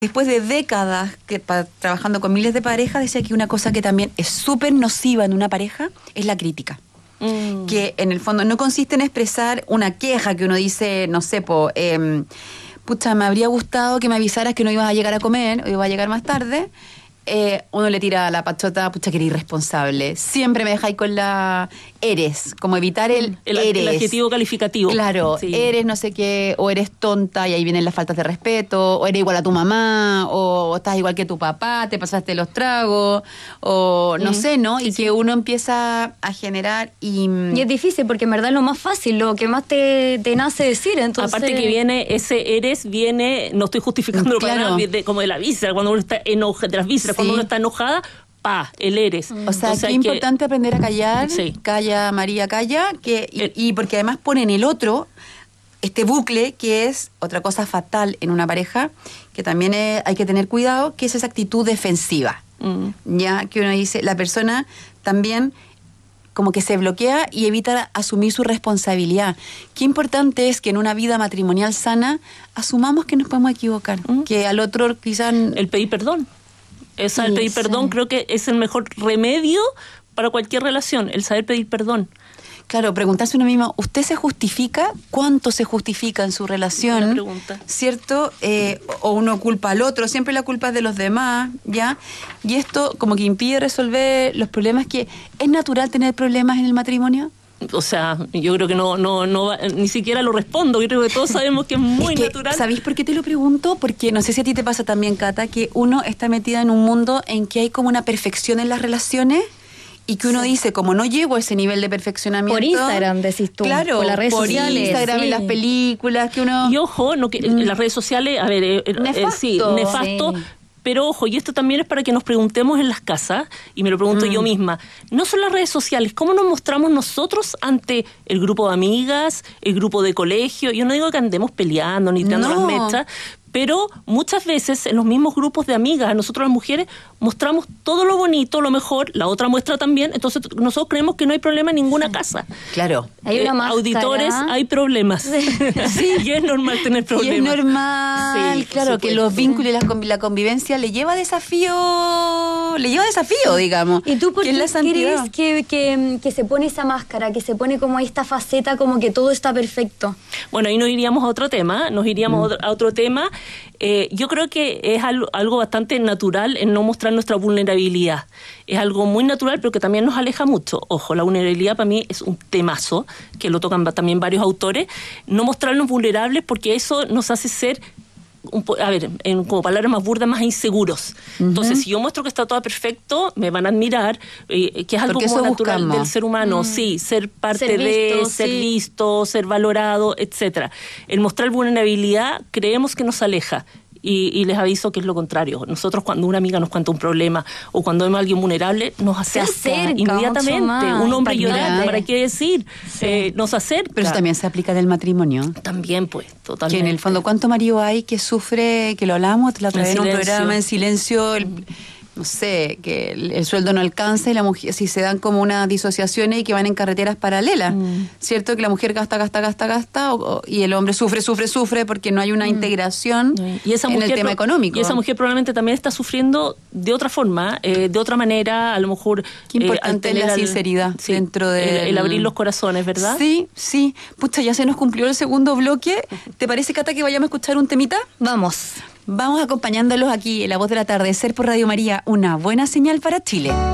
después de décadas trabajando con miles de parejas, decía que una cosa que también es súper nociva en una pareja es la crítica. Que en el fondo no consiste en expresar una queja que uno dice, no sé, pucha, me habría gustado que me avisaras que no ibas a llegar a comer o ibas a llegar más tarde. Uno le tira la pachota, pucha, que eres irresponsable. Siempre me dejáis con la eres, como evitar el eres. El adjetivo calificativo. Claro, sí. Eres no sé qué, o eres tonta y ahí vienen las faltas de respeto, o eres igual a tu mamá, o estás igual que tu papá, te pasaste los tragos, o no sé, ¿no? Y que uno empieza a generar y es difícil porque en verdad es lo más fácil, lo que más te nace decir, entonces... Aparte que viene, ese eres viene, no estoy justificando claro. como de la víscera, cuando uno está enojado, de las vísceras, cuando uno está enojada, el eres. O sea, qué importante aprender a callar. Sí. Calla, María, calla. Y porque además pone en el otro este bucle, que es otra cosa fatal en una pareja, que también hay que tener cuidado, que es esa actitud defensiva. Ya que uno dice, la persona también como que se bloquea y evita asumir su responsabilidad. Qué importante es que en una vida matrimonial sana asumamos que nos podemos equivocar, que al otro quizás... El pedir perdón. El pedir perdón creo que es el mejor remedio para cualquier relación, el saber pedir perdón. Claro, preguntarse uno mismo, ¿usted se justifica? ¿Cuánto se justifica en su relación? Buena pregunta. ¿Cierto? O uno culpa al otro, siempre la culpa es de los demás, ¿ya? Y esto como que impide resolver los problemas que... ¿Es natural tener problemas en el matrimonio? O sea, yo creo que no ni siquiera lo respondo. Yo creo que todos sabemos que es muy natural. ¿Sabéis por qué te lo pregunto? Porque no sé si a ti te pasa también, Cata, que uno está metida en un mundo en que hay como una perfección en las relaciones y que uno dice, como no llego a ese nivel de perfeccionamiento... Por Instagram, decís tú. Claro, por las redes sociales. Por Instagram, en las películas, que uno... Y ojo, en las redes sociales, a ver, nefasto. Sí. Pero ojo, y esto también es para que nos preguntemos en las casas, y me lo pregunto yo misma, no son las redes sociales, ¿cómo nos mostramos nosotros ante el grupo de amigas, el grupo de colegio? Yo no digo que andemos peleando ni tirando las mechas, pero muchas veces en los mismos grupos de amigas, nosotros las mujeres mostramos todo lo bonito, lo mejor, la otra muestra también, entonces nosotros creemos que no hay problema en ninguna casa. Claro. Hay una máscara. Auditores, hay problemas. Sí. Y es normal tener problemas. Y es normal, sí, claro, que los vínculos y la convivencia le lleva desafío, digamos. ¿Y tú por qué crees que se pone esa máscara, que se pone como esta faceta como que todo está perfecto? Bueno, ahí nos iríamos a otro tema, yo creo que es algo bastante natural en no mostrar nuestra vulnerabilidad. Es algo muy natural, pero que también nos aleja mucho. Ojo, la vulnerabilidad para mí es un temazo, que lo tocan también varios autores. No mostrarnos vulnerables porque eso nos hace ser, como palabras más burdas, más inseguros. Entonces, si yo muestro que está todo perfecto, me van a admirar, que es algo como natural del ser humano. Sí, ser parte ser visto, ser valorado, etcétera. El mostrar vulnerabilidad creemos que nos aleja. Y les aviso que es lo contrario. Nosotros, cuando una amiga nos cuenta un problema o cuando vemos a alguien vulnerable, nos acerca inmediatamente. Un hombre llorando, ¿para qué decir? Nos acerca. Pero eso también se aplica del matrimonio. También, pues, totalmente. Que en el fondo, ¿cuánto marido hay que sufre, que lo hablamos la otra vez en un programa, en silencio, no sé, que el sueldo no alcanza y la mujer, si se dan como unas disociaciones y que van en carreteras paralelas, ¿cierto? Que la mujer gasta y el hombre sufre porque no hay una integración en el tema económico. Y esa mujer probablemente también está sufriendo de otra forma, de otra manera, a lo mejor... Qué importante es la sinceridad dentro de... El abrir los corazones, ¿verdad? Sí. Pucha, ya se nos cumplió el segundo bloque. ¿Te parece, Cata, que vayamos a escuchar un temita? Vamos acompañándolos aquí en La Voz del Atardecer por Radio María, una buena señal para Chile.